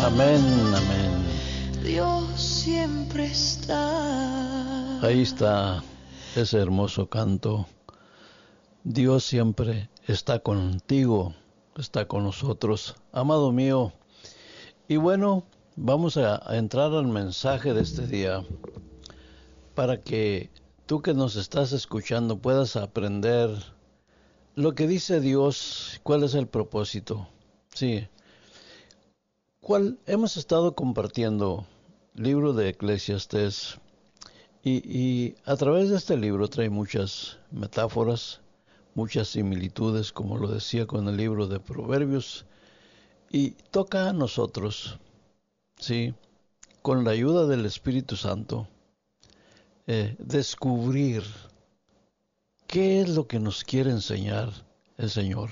Amén, amén. Dios siempre está. Ahí está ese hermoso canto. Dios siempre está contigo, está con nosotros, amado mío. Y bueno, vamos a entrar al mensaje de este día para que tú que nos estás escuchando puedas aprender lo que dice Dios, cuál es el propósito. Sí, hemos estado compartiendo libro de Eclesiastés y a través de este libro trae muchas metáforas, muchas similitudes, como lo decía con el libro de Proverbios, y toca a nosotros, sí, con la ayuda del Espíritu Santo, descubrir qué es lo que nos quiere enseñar el Señor.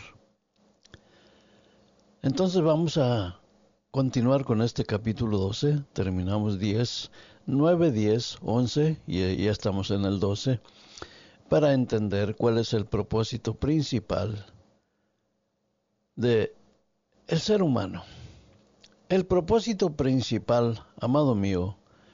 Entonces vamos a continuar con este capítulo 12, terminamos 10, 9, 10, 11 y ya estamos en el 12, para entender cuál es el propósito principal de el ser humano. El propósito principal, amado mío,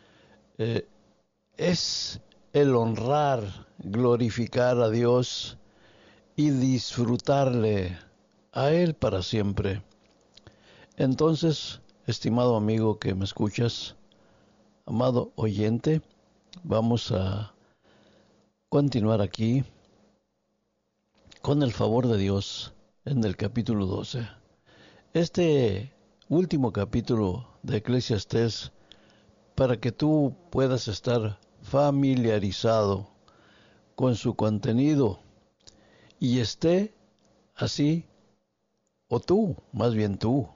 es el honrar, glorificar a Dios y disfrutarle a Él para siempre. Entonces, estimado amigo que me escuchas, amado oyente, vamos a continuar aquí con el favor de Dios en el capítulo 12. Este último capítulo de Eclesiastés, para que tú puedas estar familiarizado con su contenido y esté así, o tú, más bien tú,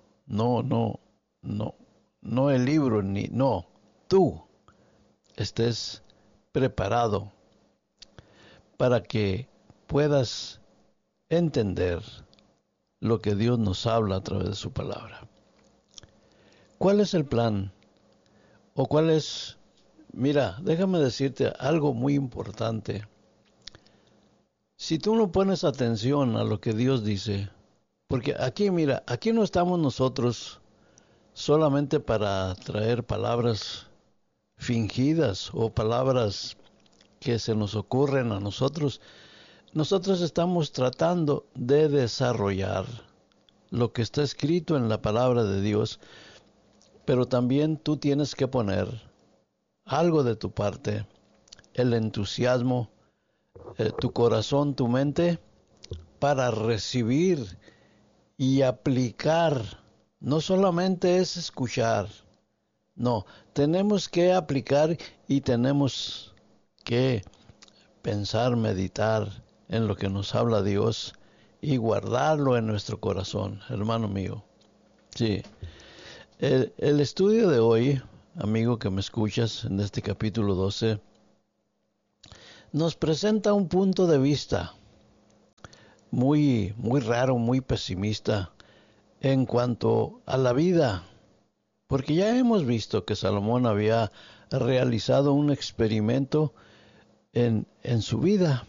no el libro, no, tú estés preparado para que puedas entender lo que Dios nos habla a través de su palabra. ¿Cuál es el plan? ¿O cuál es? Mira, déjame decirte algo muy importante. Si tú no pones atención a lo que Dios dice, porque aquí, mira, aquí no estamos nosotros solamente para traer palabras fingidas o palabras que se nos ocurren a nosotros. Nosotros estamos tratando de desarrollar lo que está escrito en la palabra de Dios, pero también tú tienes que poner algo de tu parte, el entusiasmo, tu corazón, tu mente, para recibir y aplicar. No solamente es escuchar, no, tenemos que aplicar y tenemos que pensar, meditar en lo que nos habla Dios y guardarlo en nuestro corazón, hermano mío. Sí, el estudio de hoy, amigo que me escuchas en este capítulo 12, nos presenta un punto de vista muy raro, muy pesimista en cuanto a la vida, porque ya hemos visto que Salomón había realizado un experimento en su vida.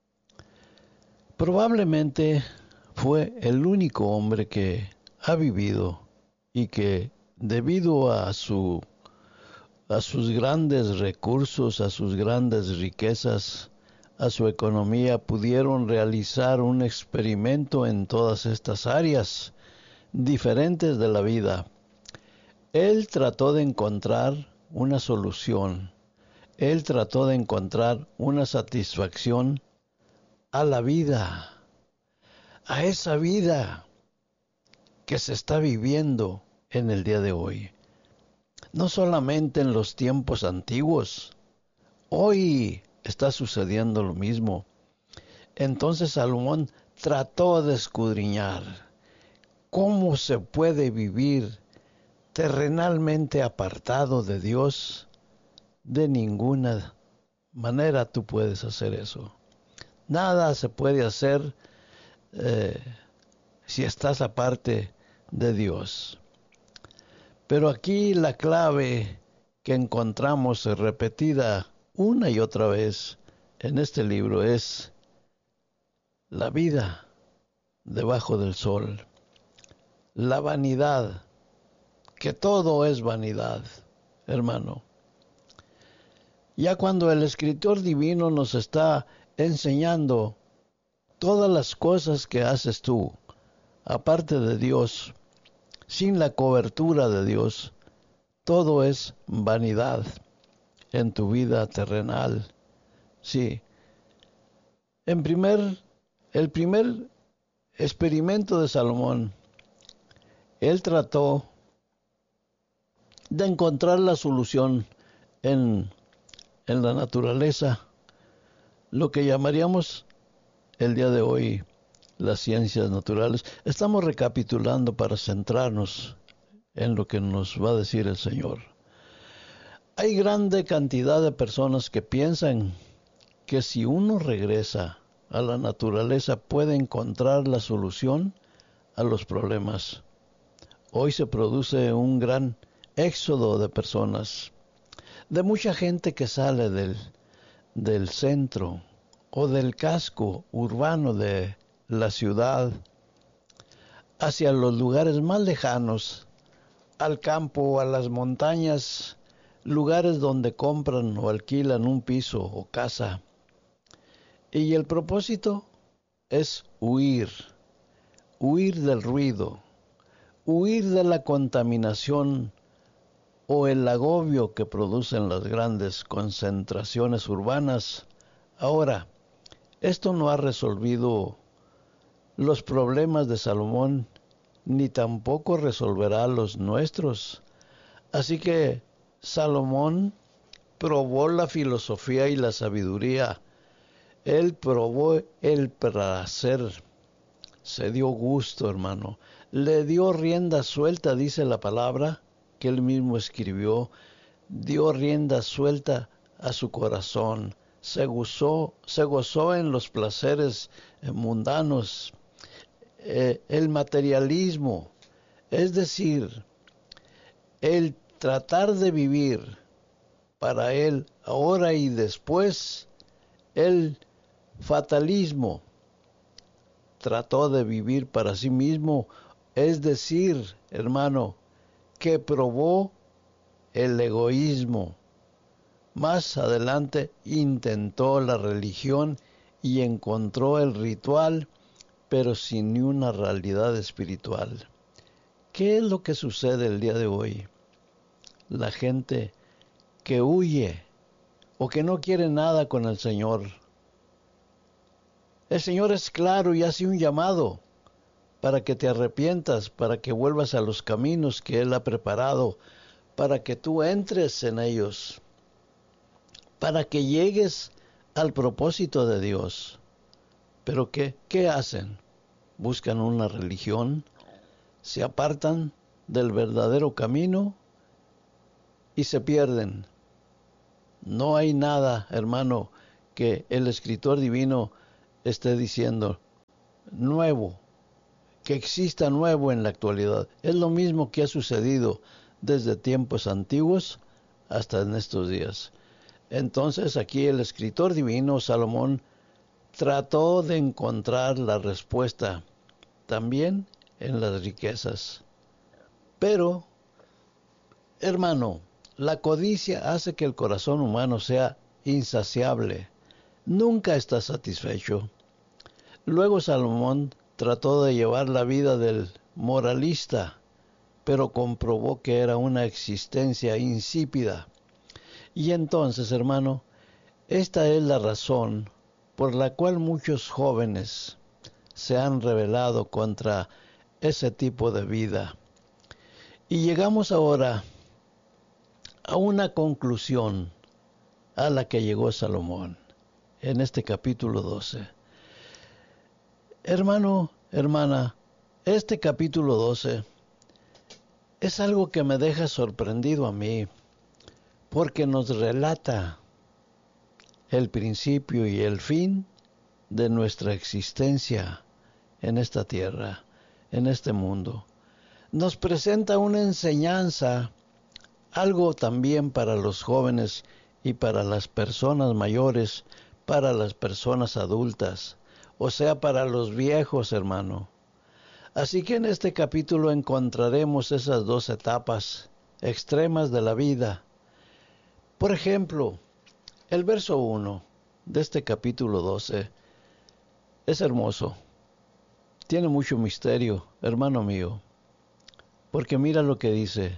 Probablemente fue el único hombre que ha vivido y que debido a sus grandes recursos, a sus grandes riquezas, a su economía, pudieron realizar un experimento en todas estas áreas diferentes de la vida. Él trató de encontrar una solución. Él trató de encontrar una satisfacción a la vida, a esa vida que se está viviendo en el día de hoy. No solamente en los tiempos antiguos, hoy está sucediendo lo mismo. Entonces Salomón trató de escudriñar cómo se puede vivir terrenalmente apartado de Dios. De ninguna manera tú puedes hacer eso. Nada se puede hacer si estás aparte de Dios. Pero aquí la clave que encontramos repetida una y otra vez en este libro es la vida debajo del sol, la vanidad que todo es vanidad, hermano. Ya cuando el escritor divino nos está enseñando todas las cosas que haces tú, aparte de Dios, sin la cobertura de Dios, todo es vanidad en tu vida terrenal. Sí. El primer experimento de Salomón, él trató de encontrar la solución en la naturaleza, lo que llamaríamos el día de hoy las ciencias naturales. Estamos recapitulando para centrarnos en lo que nos va a decir el Señor. Hay grande cantidad de personas que piensan que si uno regresa a la naturaleza puede encontrar la solución a los problemas. Hoy se produce un gran éxodo de personas, de mucha gente que sale del centro o del casco urbano de la ciudad hacia los lugares más lejanos, al campo, a las montañas, lugares donde compran o alquilan un piso o casa. Y el propósito es huir del ruido, huir de la contaminación o el agobio que producen las grandes concentraciones urbanas. Ahora, esto no ha resolvido los problemas de Salomón, ni tampoco resolverá los nuestros. Así que Salomón probó la filosofía y la sabiduría. Él probó el placer. Se dio gusto, hermano. Le dio rienda suelta, dice la palabra, que él mismo escribió. Dio rienda suelta a su corazón. Se gozó en los placeres mundanos. El materialismo, es decir, el tratar de vivir para él ahora y después, el fatalismo, trató de vivir para sí mismo, es decir, hermano, que probó el egoísmo. Más adelante intentó la religión y encontró el ritual, pero sin ni una realidad espiritual. ¿Qué es lo que sucede el día de hoy? La gente que huye o que no quiere nada con el Señor. El Señor es claro y hace un llamado para que te arrepientas, para que vuelvas a los caminos que Él ha preparado, para que tú entres en ellos, para que llegues al propósito de Dios. ¿Pero qué hacen? Buscan una religión, se apartan del verdadero camino y se pierden. No hay nada, hermano, que el escritor divino esté diciendo nuevo, que exista nuevo en la actualidad. Es lo mismo que ha sucedido desde tiempos antiguos hasta en estos días. Entonces aquí el escritor divino, Salomón, trató de encontrar la respuesta también en las riquezas. Pero, hermano, la codicia hace que el corazón humano sea insaciable. Nunca está satisfecho. Luego Salomón trató de llevar la vida del moralista, pero comprobó que era una existencia insípida. Y entonces, hermano, esta es la razón por la cual muchos jóvenes se han rebelado contra ese tipo de vida. Y llegamos ahora a una conclusión a la que llegó Salomón en este capítulo 12. Hermano, hermana, este capítulo 12 es algo que me deja sorprendido a mí, porque nos relata el principio y el fin de nuestra existencia en esta tierra, en este mundo. Nos presenta una enseñanza, algo también para los jóvenes y para las personas mayores, para las personas adultas, o sea, para los viejos, hermano. Así que en este capítulo encontraremos esas dos etapas extremas de la vida. Por ejemplo, el verso 1 de este capítulo 12 es hermoso. Tiene mucho misterio, hermano mío. Porque mira lo que dice.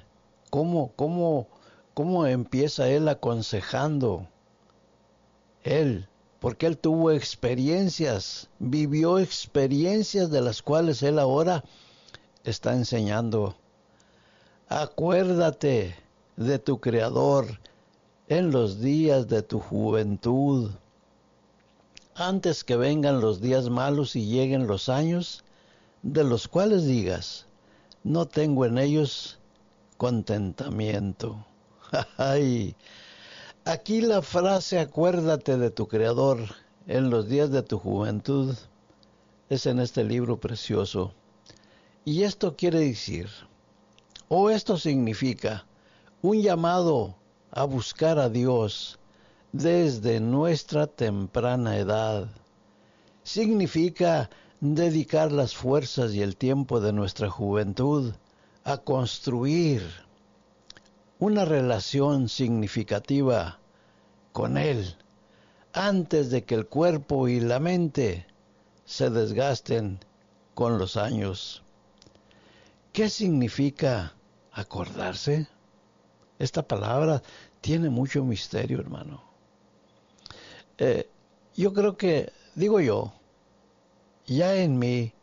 ¿Cómo empieza él aconsejando? Él, porque él tuvo experiencias, vivió experiencias de las cuales él ahora está enseñando. Acuérdate de tu Creador en los días de tu juventud, antes que vengan los días malos y lleguen los años, de los cuales digas, no tengo en ellos contentamiento. Ay, aquí la frase acuérdate de tu Creador en los días de tu juventud es en este libro precioso. Y esto quiere decir, o esto significa, un llamado a buscar a Dios desde nuestra temprana edad. Significa dedicar las fuerzas y el tiempo de nuestra juventud a construir una relación significativa con Él antes de que el cuerpo y la mente se desgasten con los años. ¿Qué significa acordarse? Esta palabra tiene mucho misterio, hermano. Yo creo que, digo yo, ya en mí,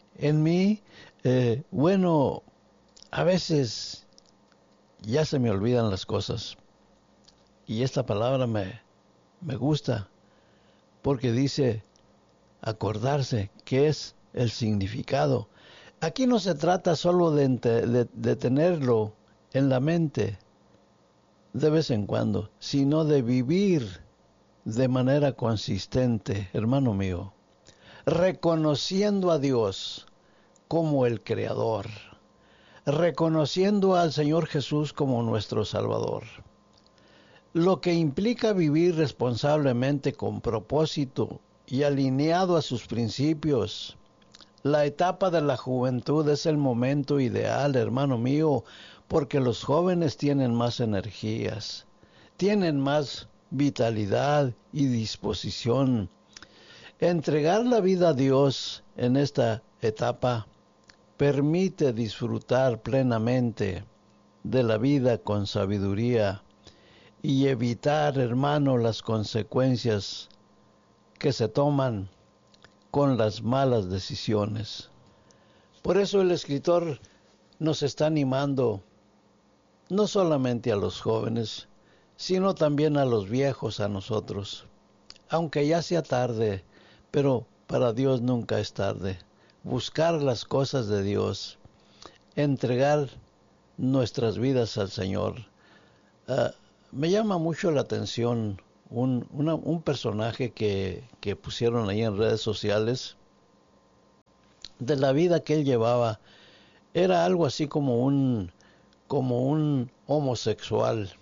bueno, a veces ya se me olvidan las cosas. Y esta palabra me gusta, porque dice acordarse, que es el significado. Aquí no se trata solo de tenerlo en la mente de vez en cuando, sino de vivir de manera consistente, hermano mío, reconociendo a Dios como el Creador, reconociendo al Señor Jesús como nuestro Salvador, lo que implica vivir responsablemente con propósito y alineado a sus principios. La etapa de la juventud es el momento ideal, hermano mío, porque los jóvenes tienen más energías, tienen más vitalidad y disposición. Entregar la vida a Dios en esta etapa permite disfrutar plenamente de la vida con sabiduría y evitar, hermano, las consecuencias que se toman con las malas decisiones. Por eso el escritor nos está animando no solamente a los jóvenes, sino también a los viejos, a nosotros. Aunque ya sea tarde, pero para Dios nunca es tarde. Buscar las cosas de Dios, entregar nuestras vidas al Señor. Me llama mucho la atención un personaje que pusieron ahí en redes sociales de la vida que él llevaba. Era algo así como un homosexual.